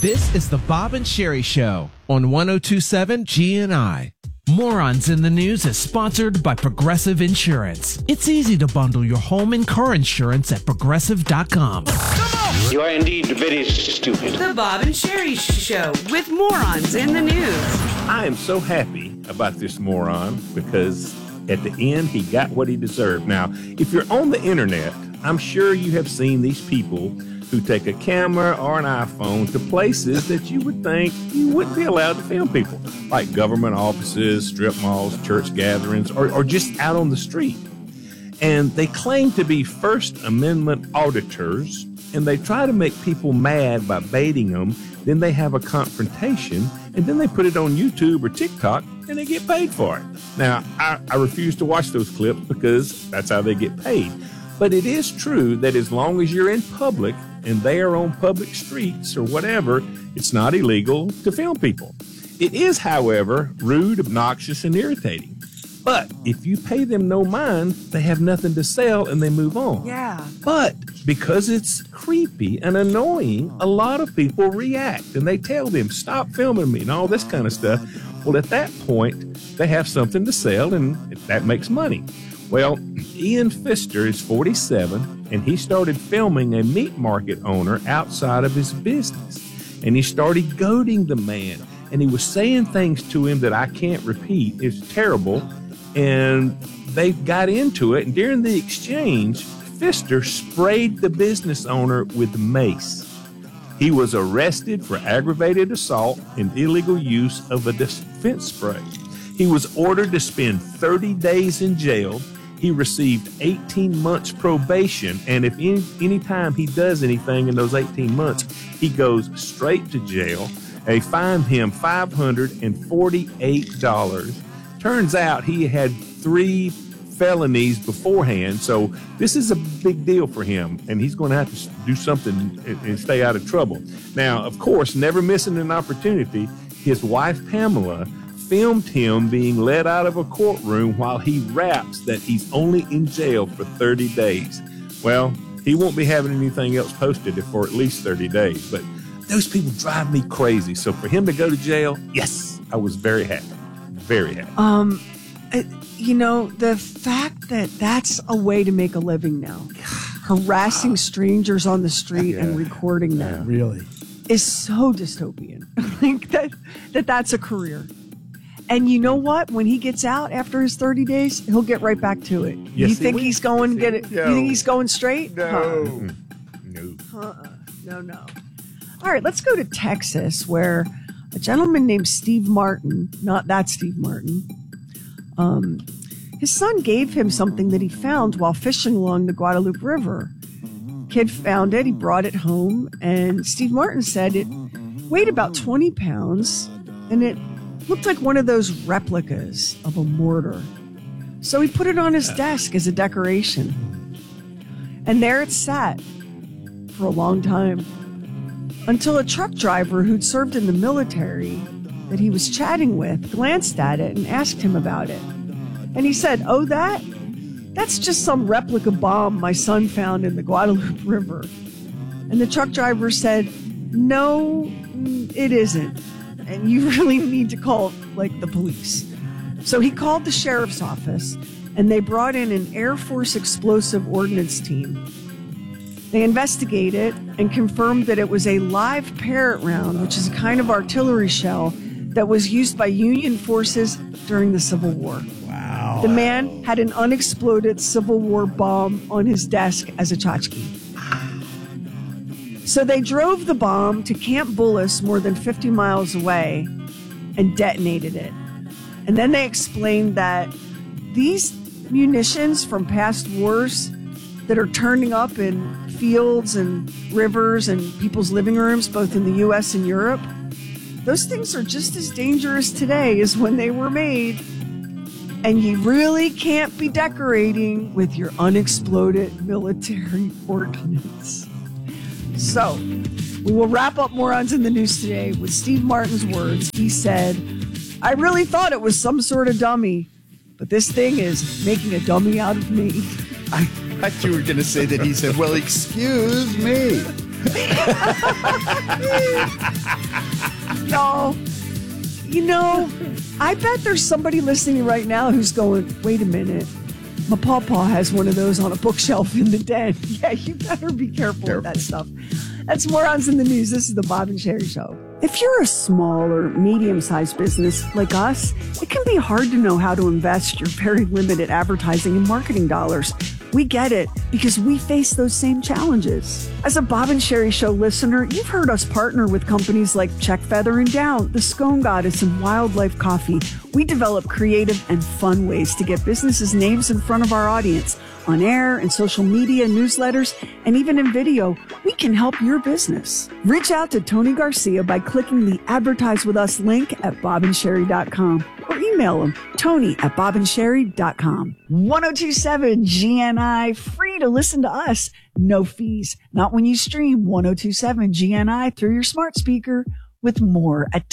This is the Bob and Sherry Show on 102.7 GNI. Morons in the News is sponsored by Progressive Insurance. It's easy to bundle your home and car insurance at Progressive.com. You are indeed very stupid. The Bob and Sherry Show with Morons in the News. I am so happy about this moron because at the end, he got what he deserved. Now, if you're on the internet, I'm sure you have seen these people who take a camera or an iPhone to places that you would think you wouldn't be allowed to film people, like government offices, strip malls, church gatherings, or just out on the street. And they claim to be First Amendment auditors, and they try to make people mad by baiting them. Then they have a confrontation, and then they put it on YouTube or TikTok, and they get paid for it. Now, I refuse to watch those clips because that's how they get paid. But it is true that as long as you're in public and they are on public streets or whatever, it's not illegal to film people. It is, however, rude, obnoxious, and irritating. But if you pay them no mind, they have nothing to sell and they move on. Yeah. But because it's creepy and annoying, a lot of people react and they tell them, stop filming me and all this kind of stuff. Well, at that point, they have something to sell and that makes money. Well, Ian Pfister is 47, and he started filming a meat market owner outside of his business. And he started goading the man, and he was saying things to him that I can't repeat. It's terrible. And they got into it, and during the exchange, Pfister sprayed the business owner with mace. He was arrested for aggravated assault and illegal use of a defense spray. He was ordered to spend 30 days in jail. He received 18 months probation, and if any time he does anything in those 18 months, he goes straight to jail. They fined him $548. Turns out he had 3 felonies beforehand, so this is a big deal for him, and he's going to have to do something and stay out of trouble. Now, of course, never missing an opportunity, his wife, Pamela, filmed him being let out of a courtroom while he raps that he's only in jail for 30 days. Well, he won't be having anything else posted for at least 30 days, but those people drive me crazy. So for him to go to jail, yes, I was very happy. Very happy. The fact that that's a way to make a living now, harassing strangers on the street and recording them, really, is so dystopian. Like that's a career. And you know what? When he gets out after his 30 days, he'll get right back to it. Yes, you think he's going to get it? No. You think he's going straight? No. No. All right, let's go to Texas, where a gentleman named Steve Martin, not that Steve Martin, his son gave him something that he found while fishing along the Guadalupe River. Kid found it, he brought it home, and Steve Martin said it weighed about 20 pounds, and it looked like one of those replicas of a mortar. So he put it on his desk as a decoration. And there it sat for a long time, until a truck driver who'd served in the military that he was chatting with glanced at it and asked him about it. And he said, "Oh, that's just some replica bomb my son found in the Guadalupe River." And the truck driver said, "No, it isn't. And you really need to call, the police." So he called the sheriff's office, and they brought in an Air Force explosive ordnance team. They investigated and confirmed that it was a live parrot round, which is a kind of artillery shell that was used by Union forces during the Civil War. Wow. The man had an unexploded Civil War bomb on his desk as a tchotchke. So they drove the bomb to Camp Bullis, more than 50 miles away, and detonated it. And then they explained that these munitions from past wars that are turning up in fields and rivers and people's living rooms, both in the U.S. and Europe, those things are just as dangerous today as when they were made. And you really can't be decorating with your unexploded military ordnance. So, we will wrap up Morons in the News today with Steve Martin's words. He said, "I really thought it was some sort of dummy, but this thing is making a dummy out of me." I thought you were going to say that he said, "Well, excuse me." No. You know, I bet there's somebody listening right now who's going, wait a minute. My pawpaw has one of those on a bookshelf in the den. Yeah, you better be careful with that stuff. That's Morons in the News. This is the Bob and Sherry Show. If you're a small or medium-sized business like us, it can be hard to know how to invest your very limited advertising and marketing dollars. We get it because we face those same challenges. As a Bob and Sherry Show listener, you've heard us partner with companies like Check Feather and Down, The Scone Goddess, and Wildlife Coffee. We develop creative and fun ways to get businesses' names in front of our audience. On air and social media, newsletters, and even in video, we can help your business. Reach out to Tony Garcia by clicking the Advertise With Us link at bobandsherry.com or email him, tony@bobandsherry.com. 1027 GNI, free to listen to us, no fees. Not when you stream 1027 GNI through your smart speaker, with more at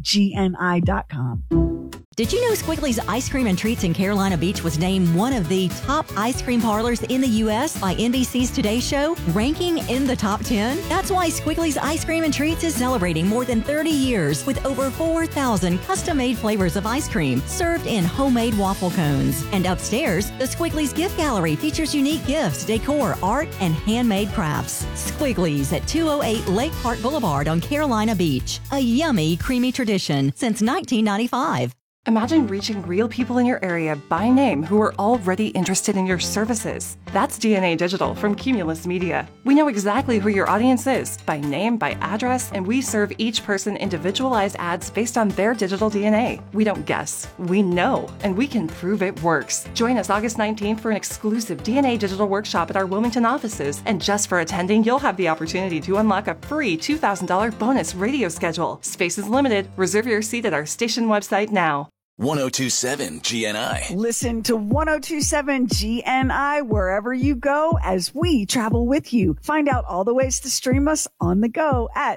WGNI.com. Did you know Squiggly's Ice Cream and Treats in Carolina Beach was named one of the top ice cream parlors in the U.S. by NBC's Today Show, ranking in the top 10? That's why Squiggly's Ice Cream and Treats is celebrating more than 30 years with over 4,000 custom-made flavors of ice cream served in homemade waffle cones. And upstairs, the Squiggly's Gift Gallery features unique gifts, decor, art, and handmade crafts. Squiggly's at 208 Lake Park Boulevard on Carolina Beach. A yummy, creamy tradition since 1995. Imagine reaching real people in your area by name who are already interested in your services. That's DNA Digital from Cumulus Media. We know exactly who your audience is by name, by address, and we serve each person individualized ads based on their digital DNA. We don't guess, we know, and we can prove it works. Join us August 19th for an exclusive DNA Digital workshop at our Wilmington offices. And just for attending, you'll have the opportunity to unlock a free $2,000 bonus radio schedule. Space is limited. Reserve your seat at our station website now. 1027 GNI. Listen to 1027 GNI wherever you go as we travel with you. Find out all the ways to stream us on the go at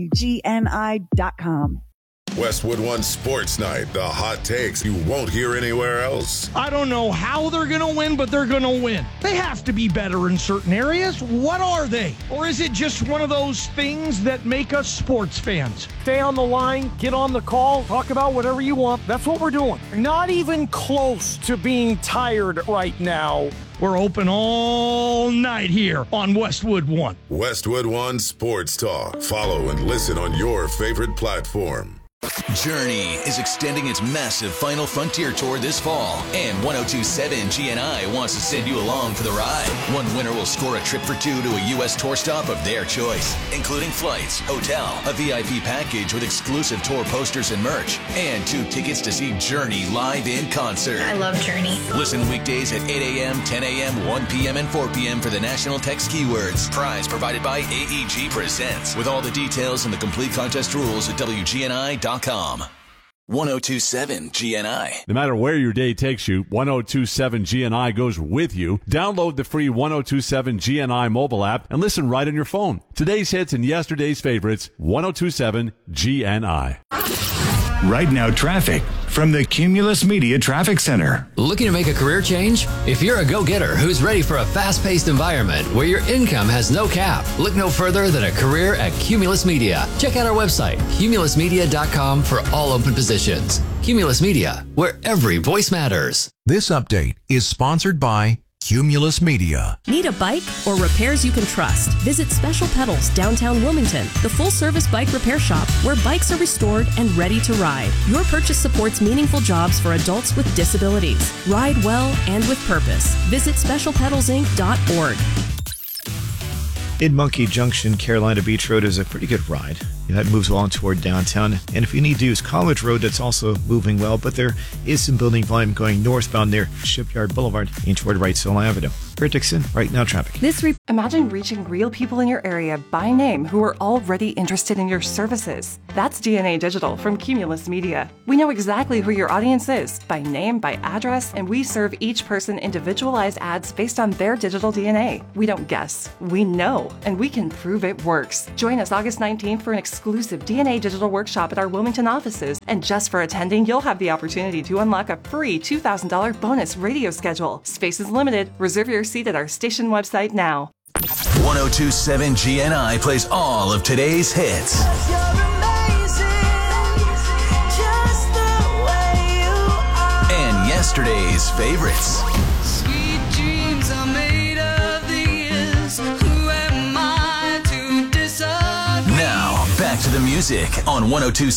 WGNI.com. Westwood One Sports Night, the hot takes you won't hear anywhere else. I don't know how they're going to win, but they're going to win. They have to be better in certain areas. What are they? Or is it just one of those things that make us sports fans? Stay on the line, get on the call, talk about whatever you want. That's what we're doing. Not even close to being tired right now. We're open all night here on Westwood One. Westwood One Sports Talk. Follow and listen on your favorite platform. Journey is extending its massive Final Frontier tour this fall, and 1027 GNI wants to send you along for the ride. One winner will score a trip for two to a U.S. tour stop of their choice, including flights, hotel, a VIP package with exclusive tour posters and merch, and 2 tickets to see Journey live in concert. I love Journey. Listen weekdays at 8 a.m., 10 a.m., 1 p.m., and 4 p.m. for the national text keywords. Prize provided by AEG Presents. With all the details and the complete contest rules at WGNI.com. 1027 GNI. No matter where your day takes you, 1027 GNI goes with you. Download the free 1027 GNI mobile app and listen right on your phone. Today's hits and yesterday's favorites, 1027 GNI. Right now, traffic from the Cumulus Media Traffic Center. Looking to make a career change? If you're a go-getter who's ready for a fast-paced environment where your income has no cap, look no further than a career at Cumulus Media. Check out our website, cumulusmedia.com, for all open positions. Cumulus Media, where every voice matters. This update is sponsored by Cumulus Media. Need a bike or repairs you can trust? Visit Special Pedals, downtown Wilmington, the full-service bike repair shop where bikes are restored and ready to ride. Your purchase supports meaningful jobs for adults with disabilities. Ride well and with purpose. Visit specialpedalsinc.org. In Monkey Junction, Carolina Beach Road is a pretty good ride. That moves along toward downtown. And if you need to use College Road, that's also moving well, but there is some building volume going northbound near Shipyard Boulevard and toward Wrightsville Avenue. Kurt Dixon, Right Now Traffic. Imagine reaching real people in your area by name who are already interested in your services. That's DNA Digital from Cumulus Media. We know exactly who your audience is by name, by address, and we serve each person individualized ads based on their digital DNA. We don't guess, we know, and we can prove it works. Join us August 19th for an exclusive DNA Digital workshop at our Wilmington offices. And just for attending, you'll have the opportunity to unlock a free $2,000 bonus radio schedule. Space is limited. Reserve your seat at our station website now. 1027 GNI plays all of today's hits. And yesterday's favorites. Sweet dreams are made of these. Who am I to disagree? Now, back to the music on 1027